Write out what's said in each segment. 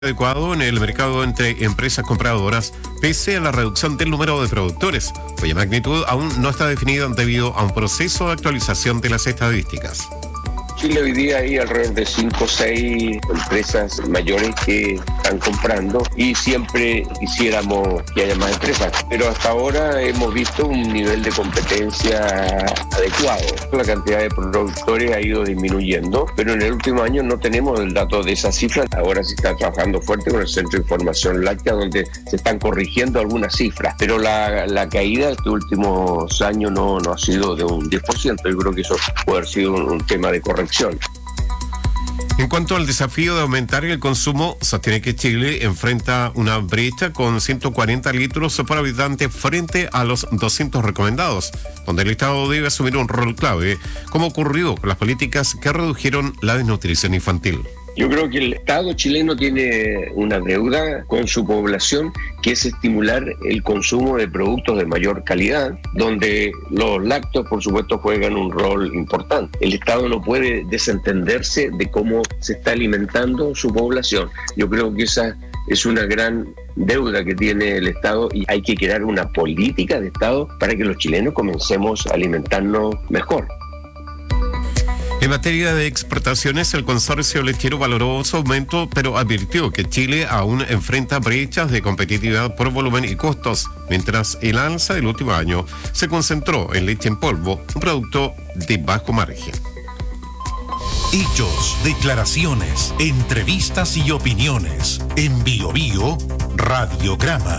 adecuado en el mercado entre empresas compradoras, pese a la reducción del número de productores, cuya magnitud aún no está definida debido a un proceso de actualización de las estadísticas. Chile hoy día hay alrededor de 5 o 6 empresas mayores que están comprando y siempre quisiéramos que haya más empresas, pero hasta ahora hemos visto un nivel de competencia adecuado. La cantidad de productores ha ido disminuyendo, pero en el último año no tenemos el dato de esas cifras. Ahora se está trabajando fuerte con el Centro de Información Láctea, donde se están corrigiendo algunas cifras, pero la caída de estos últimos años no ha sido de un 10%. Yo creo que eso puede haber sido un tema de corrección. En cuanto al desafío de aumentar el consumo, sostiene que Chile enfrenta una brecha con 140 litros por habitante frente a los 200 recomendados, donde el Estado debe asumir un rol clave, como ocurrió con las políticas que redujeron la desnutrición infantil. Yo creo que el Estado chileno tiene una deuda con su población, que es estimular el consumo de productos de mayor calidad, donde los lácteos, por supuesto, juegan un rol importante. El Estado no puede desentenderse de cómo se está alimentando su población. Yo creo que esa es una gran deuda que tiene el Estado y hay que crear una política de Estado para que los chilenos comencemos a alimentarnos mejor. En materia de exportaciones, el consorcio lechero valoró su aumento, pero advirtió que Chile aún enfrenta brechas de competitividad por volumen y costos, mientras el alza del último año se concentró en leche en polvo, un producto de bajo margen. Hechos, declaraciones, entrevistas y opiniones. En BioBio, Radiograma.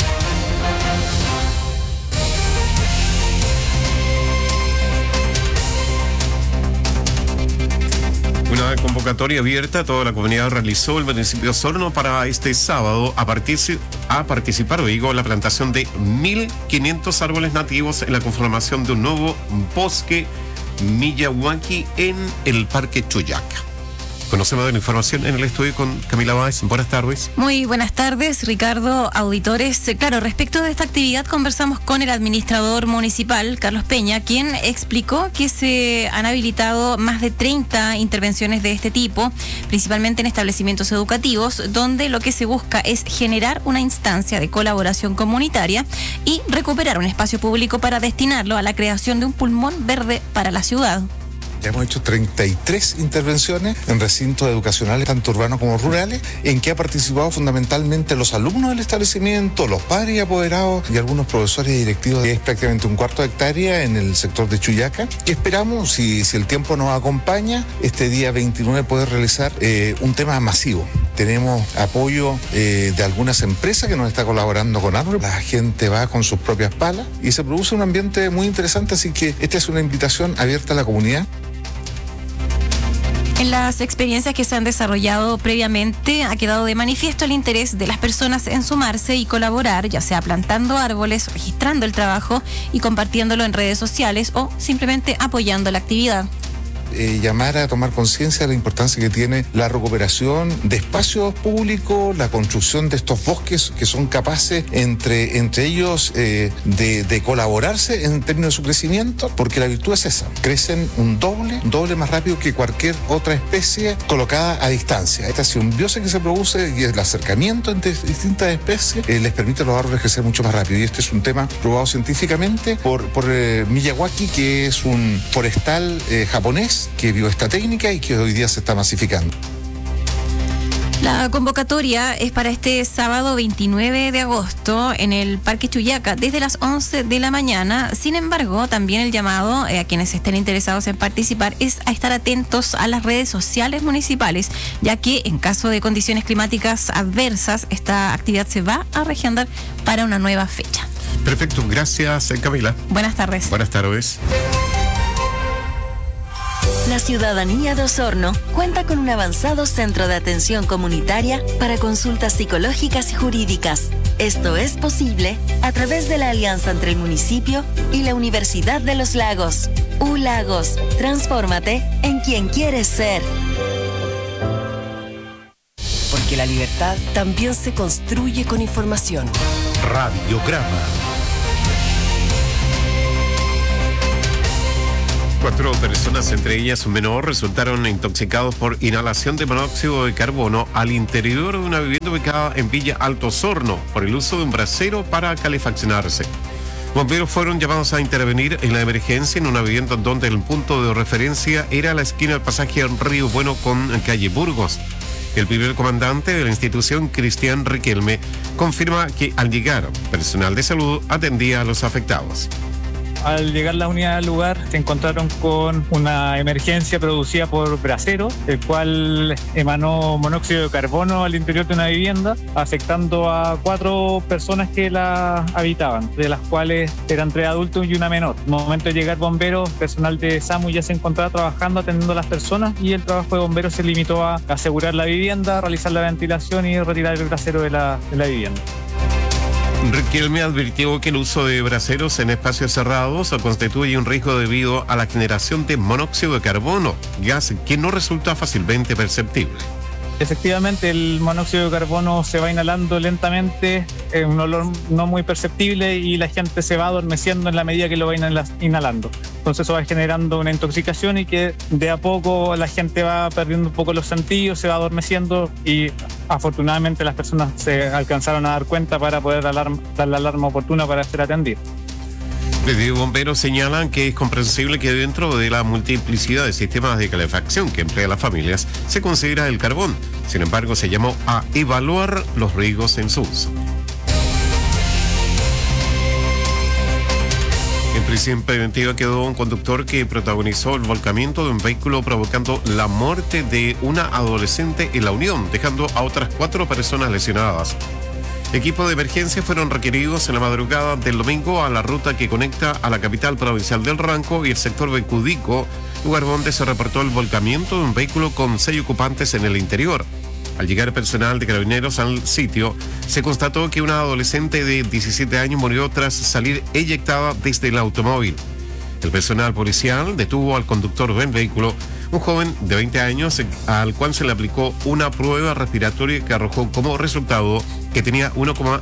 Una convocatoria abierta a toda la comunidad realizó el municipio de Osorno para este sábado a participar en la plantación de 1.500 árboles nativos en la conformación de un nuevo bosque Miyawaki en el Parque Chuyaca. Conocemos de la información en el estudio con Camila Báez. Buenas tardes. Muy buenas tardes, Ricardo, auditores. Claro, respecto de esta actividad conversamos con el administrador municipal, Carlos Peña, quien explicó que se han habilitado más de 30 intervenciones de este tipo, principalmente en establecimientos educativos, donde lo que se busca es generar una instancia de colaboración comunitaria y recuperar un espacio público para destinarlo a la creación de un pulmón verde para la ciudad. Ya hemos hecho 33 intervenciones en recintos educacionales, tanto urbanos como rurales, en que ha participado fundamentalmente los alumnos del establecimiento, los padres y apoderados y algunos profesores y directivos. Es prácticamente un cuarto de hectárea en el sector de Chuyaca, que esperamos, si el tiempo nos acompaña, este día 29 poder realizar un tema masivo. Tenemos apoyo de algunas empresas que nos están colaborando con árboles. La gente va con sus propias palas y se produce un ambiente muy interesante, así que esta es una invitación abierta a la comunidad. En las experiencias que se han desarrollado previamente ha quedado de manifiesto el interés de las personas en sumarse y colaborar, ya sea plantando árboles, registrando el trabajo y compartiéndolo en redes sociales o simplemente apoyando la actividad. Llamar a tomar conciencia de la importancia que tiene la recuperación de espacios públicos, la construcción de estos bosques que son capaces entre ellos de colaborarse en términos de su crecimiento, porque la virtud es esa: crecen un doble más rápido que cualquier otra especie colocada a distancia. Esta simbiosis que se produce y el acercamiento entre distintas especies les permite a los árboles crecer mucho más rápido, y este es un tema probado científicamente por Miyawaki, que es un forestal japonés que vio esta técnica y que hoy día se está masificando. La convocatoria es para este sábado 29 de agosto en el Parque Chuyaca desde las 11 de la mañana. Sin embargo, también el llamado a quienes estén interesados en participar es a estar atentos a las redes sociales municipales, ya que en caso de condiciones climáticas adversas, esta actividad se va a reagendar para una nueva fecha. Perfecto, gracias Camila. Buenas tardes. Buenas tardes. La ciudadanía de Osorno cuenta con un avanzado centro de atención comunitaria para consultas psicológicas y jurídicas. Esto es posible a través de la alianza entre el municipio y la Universidad de los Lagos. ULagos, transfórmate en quien quieres ser. Porque la libertad también se construye con información. Radiograma. 4 personas, entre ellas un menor, resultaron intoxicados por inhalación de monóxido de carbono al interior de una vivienda ubicada en Villa Alto Osorno por el uso de un brasero para calefaccionarse. Bomberos fueron llamados a intervenir en la emergencia en una vivienda donde el punto de referencia era la esquina del pasaje Río Bueno con calle Burgos. El primer comandante de la institución, Cristian Riquelme, confirma que al llegar, personal de salud atendía a los afectados. Al llegar la unidad al lugar se encontraron con una emergencia producida por brasero, el cual emanó monóxido de carbono al interior de una vivienda, afectando a 4 personas que la habitaban, de las cuales eran 3 adultos y una menor. Al momento de llegar bomberos, personal de SAMU ya se encontraba trabajando atendiendo a las personas y el trabajo de bomberos se limitó a asegurar la vivienda, realizar la ventilación y retirar el brasero de la vivienda. Riquelme advirtió que el uso de braseros en espacios cerrados constituye un riesgo debido a la generación de monóxido de carbono, gas que no resulta fácilmente perceptible. Efectivamente, el monóxido de carbono se va inhalando lentamente, un olor no muy perceptible y la gente se va adormeciendo en la medida que lo va inhalando. Entonces eso va generando una intoxicación y que de a poco la gente va perdiendo un poco los sentidos, se va adormeciendo y afortunadamente las personas se alcanzaron a dar cuenta para poder dar la alarma oportuna para ser atendidos. Desde bomberos señalan que es comprensible que dentro de la multiplicidad de sistemas de calefacción que emplean las familias se considera el carbón. Sin embargo, se llamó a evaluar los riesgos en su uso. En prisión preventiva quedó un conductor que protagonizó el volcamiento de un vehículo provocando la muerte de una adolescente en La Unión, dejando a otras 4 personas lesionadas. Equipos de emergencia fueron requeridos en la madrugada del domingo a la ruta que conecta a la capital provincial del Ranco y el sector de Cudico, lugar donde se reportó el volcamiento de un vehículo con 6 ocupantes en el interior. Al llegar personal de carabineros al sitio, se constató que una adolescente de 17 años murió tras salir eyectada desde el automóvil. El personal policial detuvo al conductor del vehículo, un joven de 20 años al cual se le aplicó una prueba respiratoria que arrojó como resultado que tenía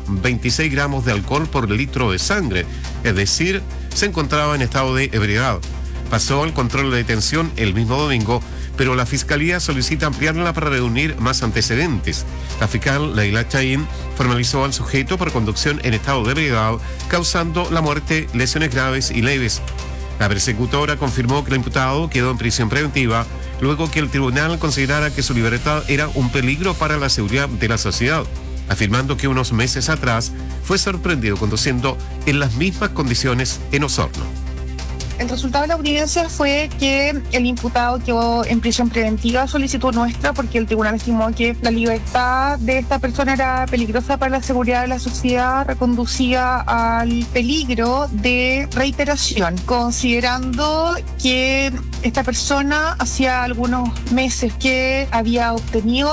1,26 gramos de alcohol por litro de sangre, es decir, se encontraba en estado de ebriedad. Pasó el control de detención el mismo domingo, pero la Fiscalía solicita ampliarla para reunir más antecedentes. La fiscal Leila Chaín formalizó al sujeto por conducción en estado de ebriedad, causando la muerte, lesiones graves y leves. La persecutora confirmó que el imputado quedó en prisión preventiva luego que el tribunal considerara que su libertad era un peligro para la seguridad de la sociedad, afirmando que unos meses atrás fue sorprendido conduciendo en las mismas condiciones en Osorno. El resultado de la audiencia fue que el imputado quedó en prisión preventiva a solicitud nuestra porque el tribunal estimó que la libertad de esta persona era peligrosa para la seguridad de la sociedad, reconducía al peligro de reiteración, considerando que esta persona hacía algunos meses que había obtenido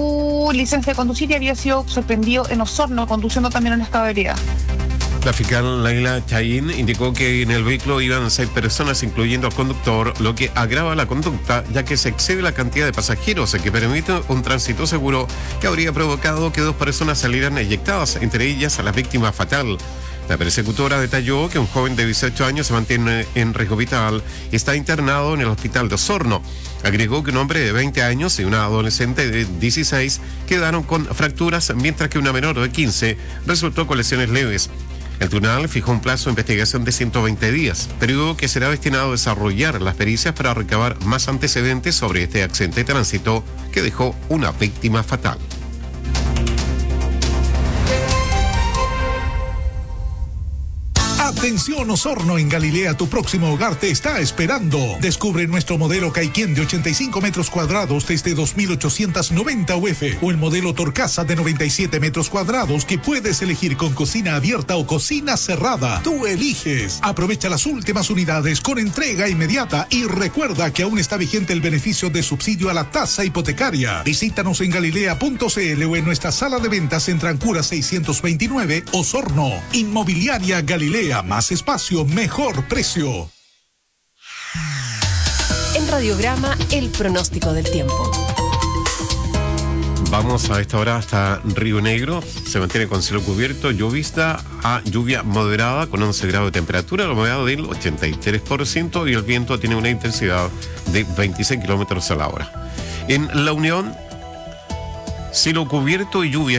su licencia de conducir y había sido sorprendido en Osorno conduciendo también en estado de ebriedad. La fiscal Leila Chaín indicó que en el vehículo iban 6 personas, incluyendo al conductor, lo que agrava la conducta, ya que se excede la cantidad de pasajeros, que permite un tránsito seguro que habría provocado que 2 personas salieran eyectadas, entre ellas a la víctima fatal. La persecutora detalló que un joven de 18 años se mantiene en riesgo vital y está internado en el hospital de Osorno. Agregó que un hombre de 20 años y una adolescente de 16 quedaron con fracturas, mientras que una menor de 15 resultó con lesiones leves. El tribunal fijó un plazo de investigación de 120 días, periodo que será destinado a desarrollar las pericias para recabar más antecedentes sobre este accidente de tránsito que dejó una víctima fatal. Atención Osorno, en Galilea tu próximo hogar te está esperando. Descubre nuestro modelo Caiquén de 85 metros cuadrados desde 2.890 UF o el modelo Torcasa de 97 metros cuadrados que puedes elegir con cocina abierta o cocina cerrada. Tú eliges. Aprovecha las últimas unidades con entrega inmediata y recuerda que aún está vigente el beneficio de subsidio a la tasa hipotecaria. Visítanos en galilea.cl o en nuestra sala de ventas en Trancura 629, Osorno. Inmobiliaria Galilea. Más espacio, mejor precio. En Radiograma, el pronóstico del tiempo. Vamos a esta hora hasta Río Negro. Se mantiene con cielo cubierto, llovizna a lluvia moderada con 11 grados de temperatura, la humedad del 83% y el viento tiene una intensidad de 26 kilómetros a la hora. En La Unión, cielo cubierto y lluvia